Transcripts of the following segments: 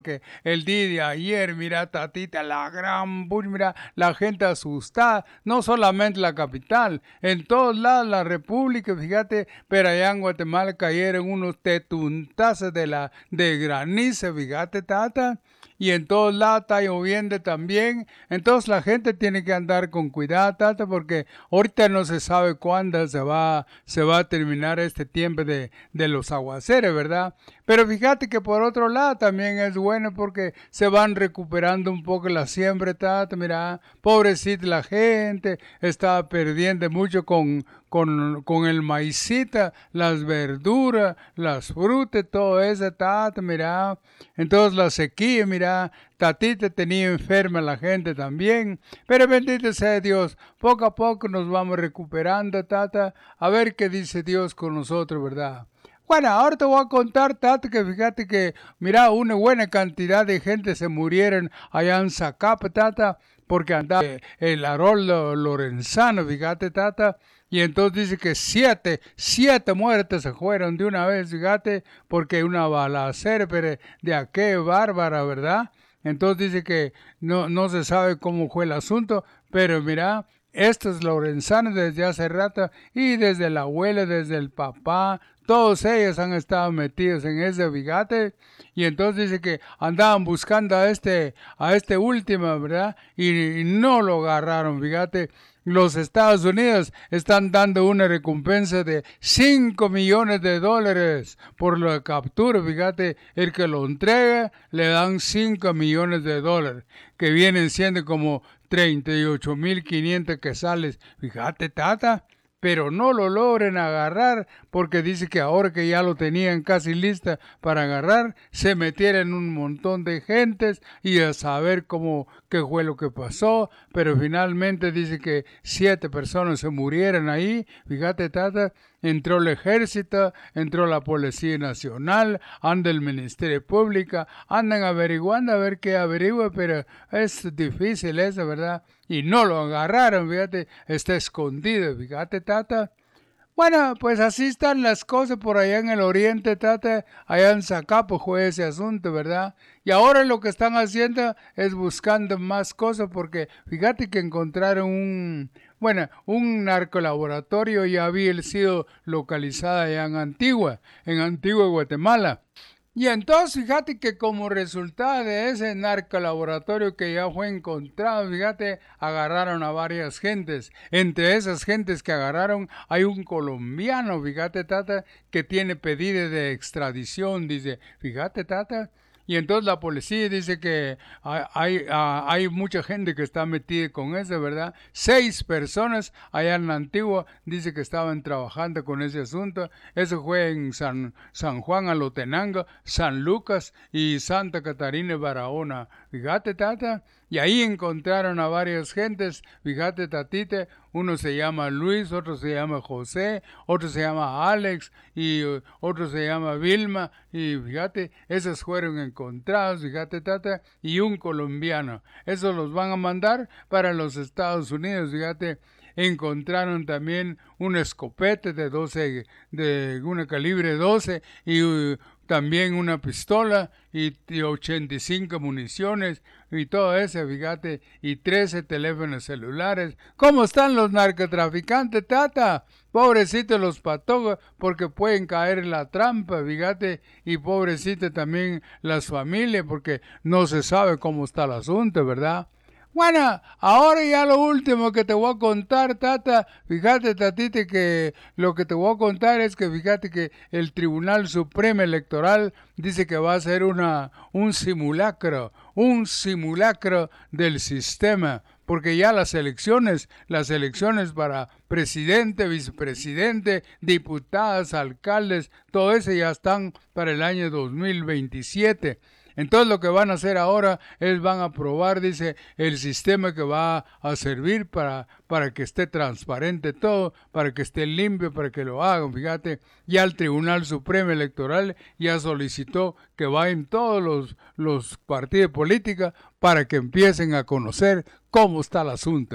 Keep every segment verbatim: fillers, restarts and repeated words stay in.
que el día de ayer, mira, tatita, la gran, bull, mira, la gente asustada, no solamente la capital, en todos lados la república, fíjate, pero allá en Guatemala cayeron unos tetuntazos de la, de granizo, fíjate, tata, y en todos lados está lloviendo también, entonces la gente tiene que andar con cuidado, tata, porque ahorita no se sabe cuándo se va, se va a terminar este tiempo de, de los aguaceres, ¿verdad? Pero fíjate que por otro lado también es bueno porque se van recuperando un poco la siembra, tata, mira, pobrecita la gente, está perdiendo mucho con, con, con el maicita, las verduras, las frutas, todo eso, tata, mira, entonces la sequía, mira, tatita tenía enferma la gente también, pero bendito sea Dios, poco a poco nos vamos recuperando, tata, a ver qué dice Dios con nosotros, ¿verdad? Bueno, ahora te voy a contar, Tata, que fíjate que, mira, una buena cantidad de gente se murieron allá en Zacapa, Tata, porque andaba el Haroldo Lorenzano, fíjate, Tata, y entonces dice que siete, siete muertes se fueron de una vez, fíjate, porque una balacera, pero de aquella bárbara, ¿verdad? Entonces dice que no, no se sabe cómo fue el asunto, pero mira, estos Lorenzanos desde hace rato y desde la abuela, desde el papá, todos ellos han estado metidos en ese vigate y entonces dice que andaban buscando a este, a este último, ¿verdad? Y, y no lo agarraron, fíjate. Los Estados Unidos están dando una recompensa de cinco millones de dólares por la captura. Fíjate, el que lo entrega le dan cinco millones de dólares, que vienen siendo como treinta y ocho mil quinientos quetzales. Fíjate, tata, pero no lo logren agarrar porque dice que ahora que ya lo tenían casi lista para agarrar, se metieron un montón de gentes y a saber cómo, qué fue lo que pasó, pero finalmente dice que siete personas se murieron ahí, fíjate, tata, entró el ejército, entró la Policía Nacional, anda el Ministerio Público, andan averiguando a ver qué averigua, pero es difícil eso, ¿verdad? Y no lo agarraron, fíjate, está escondido, fíjate, tata. Bueno, pues así están las cosas por allá en el oriente, tata, allá en Zacapo fue ese asunto, ¿verdad? Y ahora lo que están haciendo es buscando más cosas porque fíjate que encontraron un, bueno, un narcolaboratorio ya había sido localizado allá en Antigua, en Antigua, Guatemala. Y entonces, fíjate que como resultado de ese narcolaboratorio que ya fue encontrado, fíjate, agarraron a varias gentes. Entre esas gentes que agarraron hay un colombiano, fíjate, tata, que tiene pedido de extradición, dice, fíjate, tata. Y entonces la policía dice que hay, hay, hay mucha gente que está metida con eso, ¿verdad? Seis personas allá en la Antigua dice que estaban trabajando con ese asunto. Eso fue en San, San Juan Alotenango, San Lucas y Santa Catarina Barahona. Fíjate, tata. Y ahí encontraron a varias gentes. Fíjate, tatite. Uno se llama Luis, otro se llama José, otro se llama Alex y uh, otro se llama Vilma. Y fíjate, esos fueron encontrados, fíjate, tata, y un colombiano. Esos los van a mandar para los Estados Unidos, fíjate. Encontraron también un escopete de doce, de una calibre doce y uh, también una pistola y, y ochenta y cinco municiones y todo eso, fíjate, y trece teléfonos celulares. ¿Cómo están los narcotraficantes, tata? Pobrecitos los patojos, porque pueden caer en la trampa, fíjate, y pobrecito también las familias, porque no se sabe cómo está el asunto, ¿verdad? Bueno, ahora ya lo último que te voy a contar, tata, fíjate, tatita, que lo que te voy a contar es que fíjate que el Tribunal Supremo Electoral dice que va a hacer una, un simulacro, un simulacro del sistema, porque ya las elecciones, las elecciones para presidente, vicepresidente, diputados, alcaldes, todo eso ya están para el año dos mil veintisiete. Entonces lo que van a hacer ahora es van a probar, dice, el sistema que va a servir para, para que esté transparente todo, para que esté limpio, para que lo hagan. Fíjate, ya el Tribunal Supremo Electoral ya solicitó que vayan todos los, los partidos políticos para que empiecen a conocer cómo está el asunto.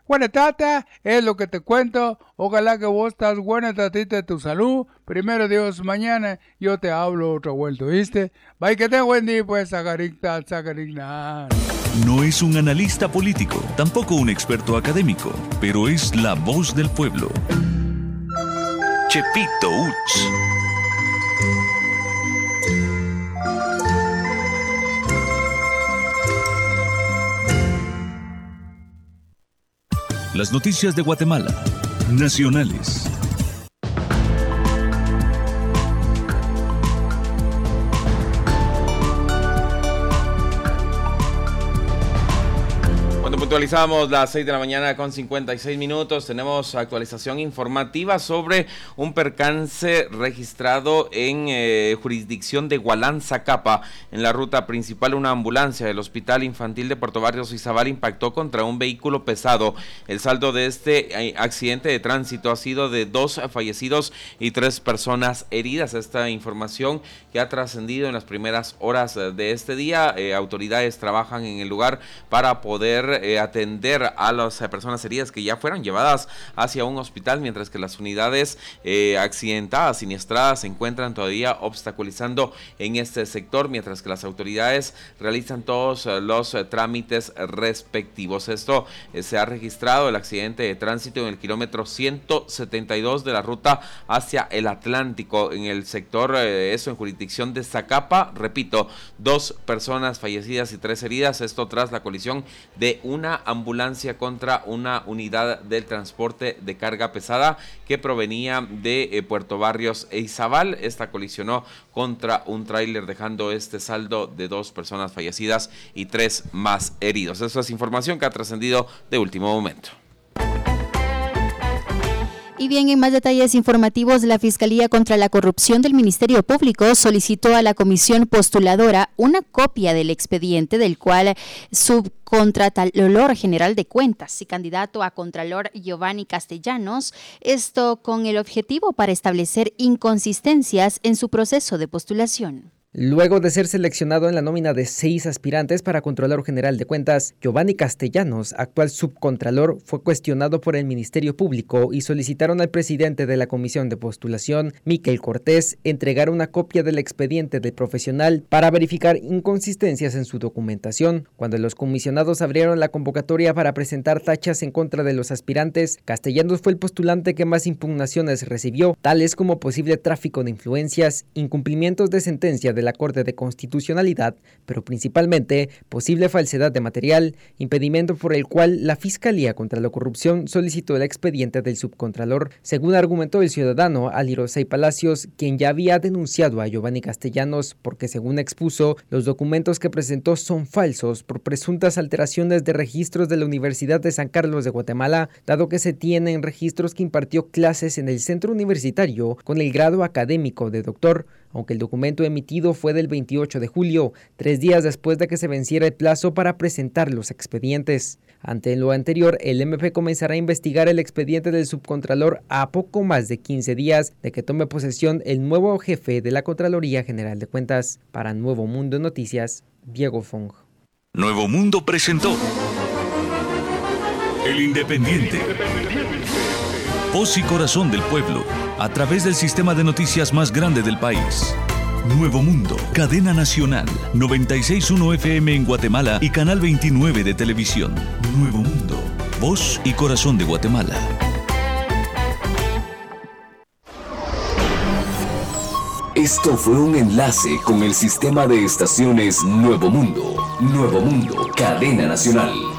Bueno, tata, es lo que te cuento. Ojalá que vos estás buena, tatita, de tu salud. Primero Dios, mañana yo te hablo otra vuelta, ¿viste? Bye, que te buen día, pues, sacaricta, sacaricta. No es un analista político, tampoco un experto académico, pero es la voz del pueblo. Chepito Uts. Las noticias de Guatemala, nacionales. Actualizamos las seis de la mañana con cincuenta y seis minutos. Tenemos actualización informativa sobre un percance registrado en eh, jurisdicción de Gualán, Zacapa. En la ruta principal, una ambulancia del Hospital Infantil de Puerto Barrios Izabal impactó contra un vehículo pesado. El saldo de este eh, accidente de tránsito ha sido de dos fallecidos y tres personas heridas. Esta información que ha trascendido en las primeras horas de este día. Eh, autoridades trabajan en el lugar para poder eh, atender a las personas heridas que ya fueron llevadas hacia un hospital, mientras que las unidades eh, accidentadas, siniestradas, se encuentran todavía obstaculizando en este sector, mientras que las autoridades realizan todos eh, los eh, trámites respectivos. Esto eh, se ha registrado el accidente de tránsito en el kilómetro ciento setenta y dos de la ruta hacia el Atlántico, en el sector, eh, eso en jurisdicción de Zacapa. Repito, dos personas fallecidas y tres heridas, esto tras la colisión de una ambulancia contra una unidad del transporte de carga pesada que provenía de eh, Puerto Barrios e Izabal. Esta colisionó contra un tráiler, dejando este saldo de dos personas fallecidas y tres más heridos. Esa es información que ha trascendido de último momento. Y bien, en más detalles informativos, la Fiscalía contra la Corrupción del Ministerio Público solicitó a la comisión postuladora una copia del expediente del cual subcontralor general de cuentas y candidato a contralor Giovanni Castellanos, esto con el objetivo para establecer inconsistencias en su proceso de postulación. Luego de ser seleccionado en la nómina de seis aspirantes para Contralor General de Cuentas, Giovanni Castellanos, actual subcontralor, fue cuestionado por el Ministerio Público y solicitaron al presidente de la Comisión de Postulación, Miquel Cortés, entregar una copia del expediente del profesional para verificar inconsistencias en su documentación. Cuando los comisionados abrieron la convocatoria para presentar tachas en contra de los aspirantes, Castellanos fue el postulante que más impugnaciones recibió, tales como posible tráfico de influencias, incumplimientos de sentencia de la Corte de Constitucionalidad, pero principalmente posible falsedad de material, impedimento por el cual la Fiscalía contra la Corrupción solicitó el expediente del subcontralor, según argumentó el ciudadano Alirosei Palacios, quien ya había denunciado a Giovanni Castellanos porque, según expuso, los documentos que presentó son falsos por presuntas alteraciones de registros de la Universidad de San Carlos de Guatemala, dado que se tienen registros que impartió clases en el centro universitario con el grado académico de doctor, aunque el documento emitido fue del veintiocho de julio, tres días después de que se venciera el plazo para presentar los expedientes. Ante lo anterior, el M P comenzará a investigar el expediente del subcontralor a poco más de quince días de que tome posesión el nuevo jefe de la Contraloría General de Cuentas. Para Nuevo Mundo Noticias, Diego Fong. Nuevo Mundo presentó El Independiente. Voz y corazón del pueblo, a través del sistema de noticias más grande del país. Nuevo Mundo, cadena nacional, noventa y seis punto uno F M en Guatemala y canal veintinueve de televisión. Nuevo Mundo, voz y corazón de Guatemala. Esto fue un enlace con el sistema de estaciones Nuevo Mundo. Nuevo Mundo, cadena nacional.